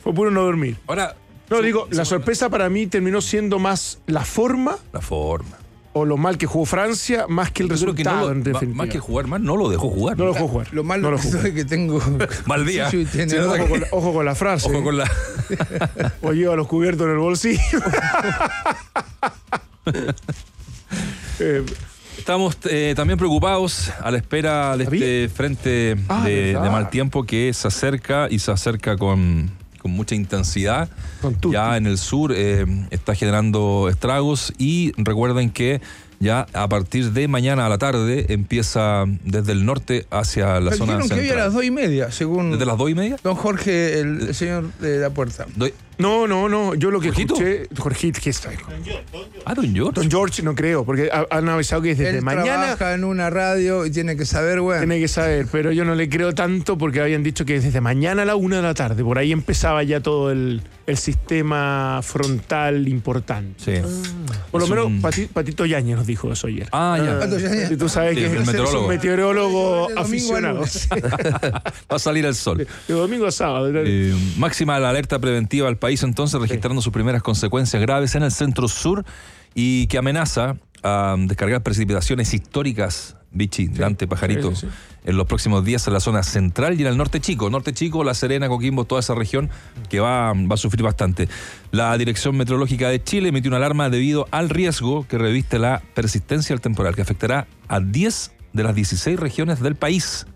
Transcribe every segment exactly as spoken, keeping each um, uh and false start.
Fue puro no dormir. Ahora, No, sí, digo, sí, la sí, sorpresa para mí terminó siendo más la forma La forma. o lo mal que jugó Francia, más que el Yo creo que resultado, no lo- en ma- definitiva. más que jugar mal, no lo dejó jugar. No lo dejó jugar. Lo malo no lo que jugó. soy que tengo. Mal día. Sí, tiene Sí, no, razón. Ojo con, la, ojo con la frase. Ojo con la. O lleva los cubiertos en el bolsillo. eh, Estamos eh, también preocupados a la espera de este frente Ah, de, verdad. de mal tiempo que se acerca y se acerca con, con mucha intensidad. Con tutti. Ya en el sur eh, está generando estragos y recuerden que ya a partir de mañana a la tarde empieza desde el norte hacia la Me zona dijeron que hoy a central. las dos y media, según ¿Desde las dos y media? don Jorge, el, el señor de la puerta. Doy- no, no, no. Yo lo que ¿Jorgito? escuché. Jorgito, ¿qué está? Ah, don George. Don George no creo, porque ha- han avisado que desde Él mañana trabaja en una radio y tiene que saber, bueno. tiene que saber, pero yo no le creo tanto porque habían dicho que desde mañana a la una de la tarde, por ahí empezaba ya todo el, el sistema frontal importante. Sí. Por lo Es menos un- Pati- Patito Yáñez nos dijo eso ayer. Ah, ya. ¿Cuántos años? Y tú sabes Sí, que el es, es meteorólogo. un meteorólogo De domingo a aficionado. lunes. Va a salir el sol. De domingo a sábado. Eh, máxima la alerta preventiva al país entonces registrando sus primeras consecuencias graves en el centro sur y que amenaza a descargar precipitaciones históricas, Vichy, Dante, Pajarito, sí, sí, sí. en los próximos días en la zona central y en el norte chico, norte chico, La Serena, Coquimbo, toda esa región que va, va a sufrir bastante. La Dirección Meteorológica de Chile emitió una alarma debido al riesgo que reviste la persistencia del temporal, que afectará a diez de las dieciséis regiones del país.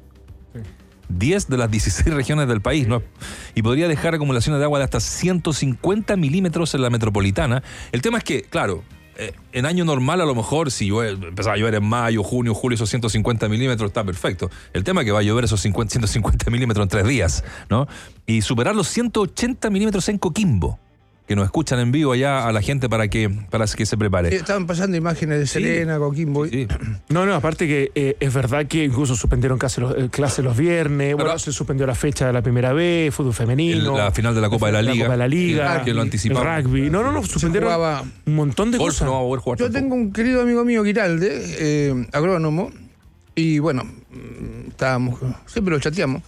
diez de las dieciséis regiones del país, ¿no? Y podría dejar acumulaciones de agua de hasta ciento cincuenta milímetros en la metropolitana. El tema es que, claro, eh, en año normal a lo mejor si llueve, empezaba a llover en mayo, junio, julio, esos ciento cincuenta milímetros está perfecto. El tema es que va a llover esos cincuenta, ciento cincuenta milímetros en tres días, ¿no? Y superar los ciento ochenta milímetros en Coquimbo, que nos escuchan en vivo allá a la gente para que, para que se prepare. Sí, estaban pasando imágenes de Serena, Coquimbo. Sí. No, no, aparte que eh, es verdad que incluso suspendieron clases los, eh, clases los viernes, bueno, se suspendió la fecha de la primera vez, fútbol femenino. El- la final de la Copa de la Liga. Copa de la Liga. Que- que lo anticipamos. El rugby. No, no, no, Se suspendieron jugaba- un montón de Golf cosas. no va a poder jugar Yo tampoco. tengo un querido amigo mío, Giralde, eh, agrónomo, y bueno, mm, estábamos, siempre lo chateamos,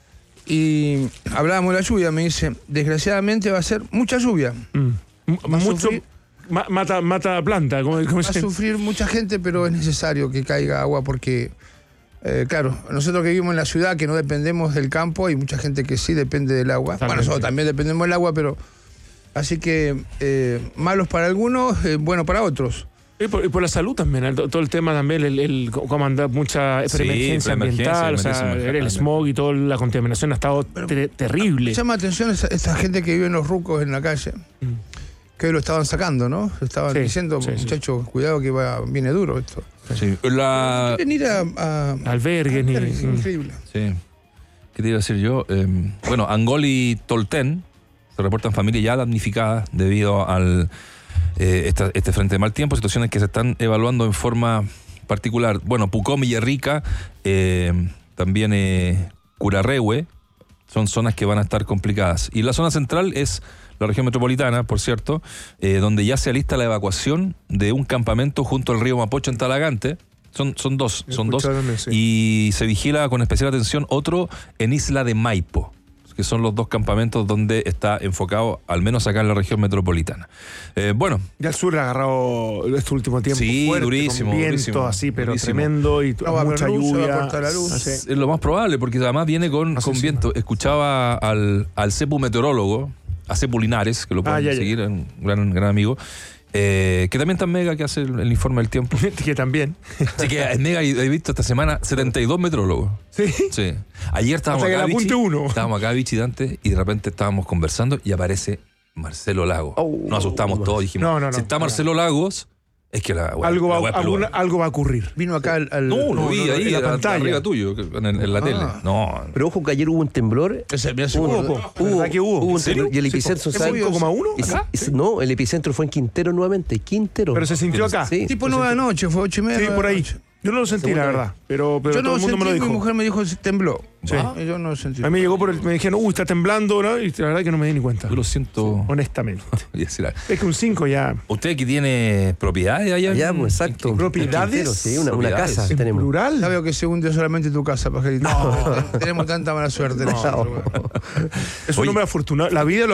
y hablábamos de la lluvia, me dice, desgraciadamente va a ser mucha lluvia. Mm. M- Va a Mucho sufrir- ma- mata, mata planta, como, como Va a se- sufrir mucha gente, pero es necesario que caiga agua porque, eh, claro, nosotros que vivimos en la ciudad, que no dependemos del campo, hay mucha gente que sí depende del agua. Totalmente. Bueno, nosotros también dependemos del agua, pero... Así que eh, malos para algunos, eh, bueno para otros. Y por, y por la salud también, el- todo el tema también, el, el cómo andar mucha Sí, emergencia preemergencia, ambiental, o sea, emergencia el ambiental. smog y toda la contaminación ha estado te- terrible. Me llama la atención esa, esa gente que vive en los rucos en la calle, que hoy lo estaban sacando, ¿no? Estaban Sí, diciendo, sí, sí. muchachos, cuidado que va, viene duro esto. Sí. La, Quieren ir a... a Albergues ni- albergues, increíble. Sí. ¿Qué te iba a decir yo? Eh, bueno, Angol y Tolten se reportan familias ya damnificadas debido al eh, esta- este frente de mal tiempo, situaciones que se están evaluando en forma particular. Bueno, Pucón, Villarrica, eh, también eh, Curarrehue, son zonas que van a estar complicadas. Y la zona central es la región metropolitana, por cierto, eh, donde ya se alista la evacuación de un campamento junto al río Mapocho en Talagante. Son, son dos, son dos. Escucharon, sí. Y se vigila con especial atención otro en Isla de Maipo, que son los dos campamentos donde está enfocado, al menos acá en la región metropolitana. Eh, bueno, Ya el sur ha agarrado este último tiempo Sí, fuerte, durísimo, con viento durísimo, así, pero durísimo. tremendo y t- No va a haber mucha luz, se va a lluvia. cortar la luz. Así. es lo más probable, porque además viene con, Así con sí, viento. Escuchaba al, al Cepu meteorólogo, a Cepu Linares, que lo pueden Ah, ya, ya. seguir, un gran, gran amigo, eh, que también está en Mega, que hace el, el informe del tiempo. que también. Así que en Mega he visto esta semana setenta y dos meteorólogos. Sí. Sí. Ayer estábamos Hasta que acá, le apunte Vichy, uno. estábamos acá, Vichy, Dante, y de repente estábamos conversando y aparece Marcelo Lagos. Oh, Nos asustamos todos, dijimos, No, no, no, si está no. Marcelo Lagos, es que la weá- algo, la va, weá es peluda. alguna- algo va a ocurrir. Vino acá al... al- No, lo No, vi no, ahí, en la era pantalla. arriba tuyo, en, en la Ah. tele. No, Pero ojo que ayer hubo un temblor. Ese me hace Hubo, un- po. Hubo, ¿Verdad que hubo? hubo un ¿En serio? temblor y el Sí, epicentro, po. ¿sabe? ¿cinco coma uno Es- acá? es- no, el epicentro fue en Quintero nuevamente, Quintero. Pero se sintió acá. Sí. Tipo nueve de la noche, fue ocho y media. Sí, nueve por de la ahí. noche. Yo no lo sentí, la verdad. Pero, pero Yo todo no el mundo me lo sentí, mi dijo. mujer me dijo, tembló. Sí. Ah, Yo no lo sentí. A mí me llegó por el. Me dijeron, uy, está temblando, ¿no? Y la verdad que no me di ni cuenta. yo lo siento. Honestamente. Voy a decir algo. Es que un cinco ya. ¿Usted que tiene propiedades allá? Allá, en- pues, exacto. en- ¿Propiedades? Quintero, sí, una, una Propiedades. casa En tenemos. plural. Ya veo que se hunde solamente tu casa, pajarito. No, tenemos tanta mala suerte. nosotros, güey. Es un Oye. hombre afortunado. La vida lo